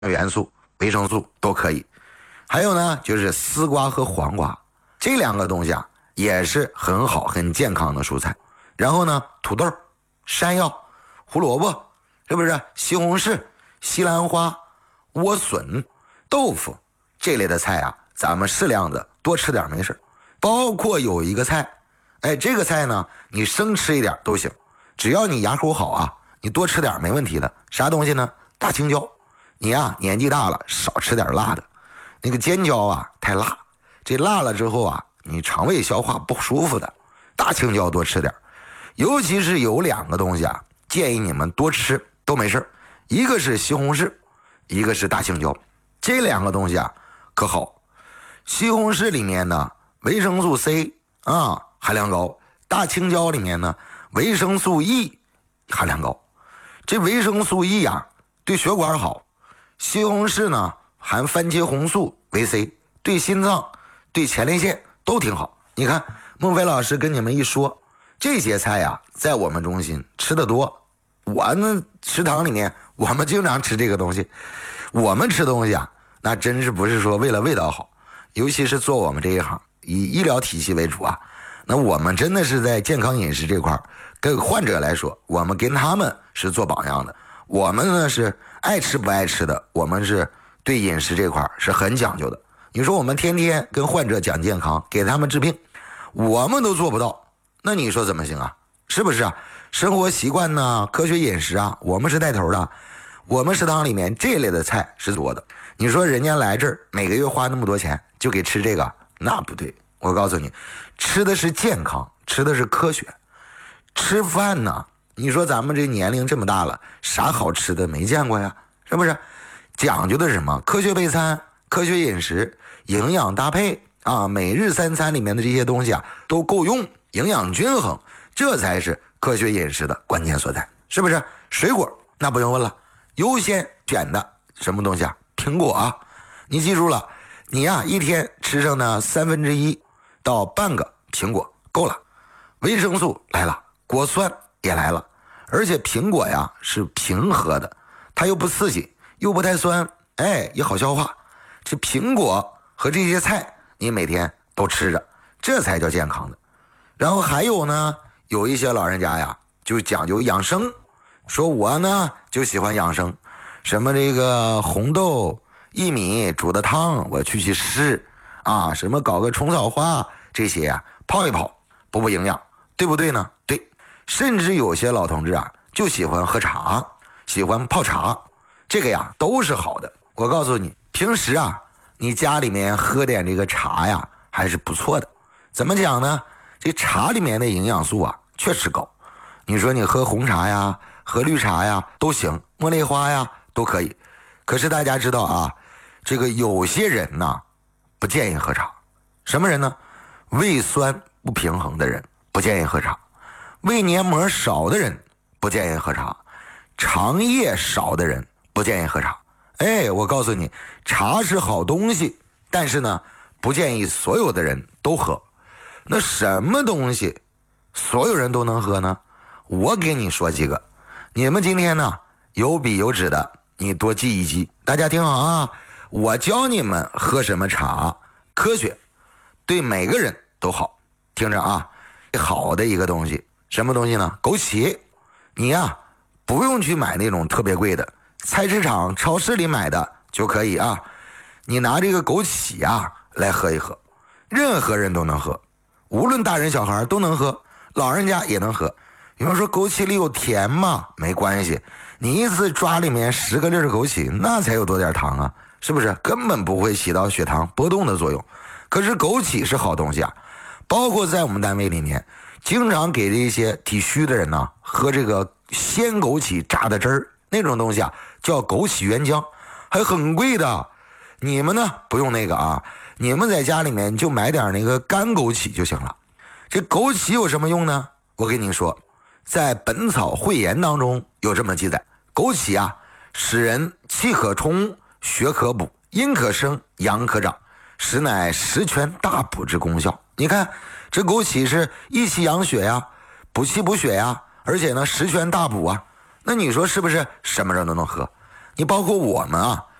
元素、维生素都可以。还有呢，就是丝瓜和黄瓜，这两个东西啊也是很好很健康的蔬菜。然后呢，土豆、山药、胡萝卜，是不是？西红柿、西兰花、莴笋、豆腐这类的菜啊，咱们适量的多吃点没事。包括有一个菜，这个菜呢你生吃一点都行，只要你牙口好啊，你多吃点没问题的。啥东西呢？大青椒。你啊年纪大了少吃点辣的，那个尖椒啊太辣，这辣了之后啊你肠胃消化不舒服的。大青椒多吃点，尤其是有两个东西啊建议你们多吃都没事，一个是西红柿，一个是大青椒。这两个东西啊可好，西红柿里面呢维生素 C 啊含量高，大青椒里面呢维生素 E 含量高。这维生素 E 啊对血管好，西红柿呢含番茄红素维 C， 对心脏对前列腺都挺好。你看孟非老师跟你们一说，这些菜呀在我们中心吃得多，我呢食堂里面我们经常吃这个东西。我们吃东西啊那真是不是说为了味道好，尤其是做我们这一行以医疗体系为主啊，那我们真的是在健康饮食这块跟患者来说，我们跟他们是做榜样的。我们呢是爱吃不爱吃的，我们是对饮食这块是很讲究的。你说我们天天跟患者讲健康，给他们治病，我们都做不到，那你说怎么行啊？是不是啊？生活习惯呢，科学饮食啊，我们是带头的。我们食堂里面这类的菜是多的。你说人家来这儿每个月花那么多钱就给吃这个，那不对。我告诉你，吃的是健康，吃的是科学。吃饭呢，你说咱们这年龄这么大了，啥好吃的没见过呀？是不是？讲究的是什么？科学备餐、科学饮食、营养搭配啊，每日三餐里面的这些东西啊都够用，营养均衡，这才是科学饮食的关键所在，是不是？水果那不用问了，优先选的什么东西啊？苹果啊，你记住了，你呀一天吃上呢1/3到半个苹果够了。维生素来了，果酸也来了，而且苹果呀是平和的，它又不刺激，又不太酸，也好消化。这苹果和这些菜你每天都吃着，这才叫健康的。然后还有呢，有一些老人家呀就讲究养生，说我呢就喜欢养生，什么这个红豆薏米煮的汤我去湿啊，什么搞个虫草花这些呀泡一泡补营养，对不对呢？对。甚至有些老同志啊就喜欢喝茶，喜欢泡茶，这个呀都是好的。我告诉你，平时啊你家里面喝点这个茶呀还是不错的。怎么讲呢？这茶里面的营养素啊确实高，你说你喝红茶呀喝绿茶呀都行，茉莉花呀都可以。可是大家知道啊，这个有些人呢不建议喝茶。什么人呢？胃酸不平衡的人不建议喝茶，胃黏膜少的人不建议喝茶，肠液少的人不建议喝茶。我告诉你，茶是好东西，但是呢不建议所有的人都喝。那什么东西所有人都能喝呢？我给你说几个，你们今天呢有笔有纸的你多记一记。大家听好啊，我教你们喝什么茶，科学，对每个人都好。听着啊，好的一个东西，什么东西呢？枸杞。你呀不用去买那种特别贵的，菜市场超市里买的就可以啊。你拿这个枸杞啊来喝一喝，任何人都能喝，无论大人小孩都能喝，老人家也能喝。有人说枸杞里有甜吗？没关系，你一次抓里面10个粒枸杞，那才有多点糖啊，是不是？根本不会起到血糖波动的作用。可是枸杞是好东西啊，包括在我们单位里面经常给这些体虚的人呢喝这个鲜枸杞榨的汁儿，那种东西啊叫枸杞原浆，还很贵的。你们呢不用那个啊，你们在家里面就买点那个干枸杞就行了。这枸杞有什么用呢？我跟你说，在《本草汇言》当中有这么记载，枸杞啊使人气可冲，血可补，阴可生，阳可长，实乃十全大补之功效。你看这枸杞是益气养血呀，补气补血呀，而且呢十全大补啊。那你说是不是什么人都能喝？你包括我们啊，